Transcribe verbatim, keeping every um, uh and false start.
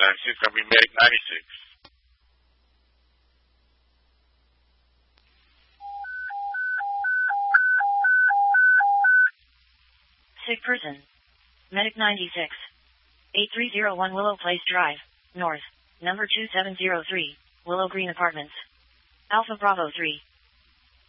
ninety-six, gonna be Medic ninety-six. Sick person. Medic ninety-six. eight three zero one Willow Place Drive, North, number two seven zero three, Willow Green Apartments. Alpha Bravo three.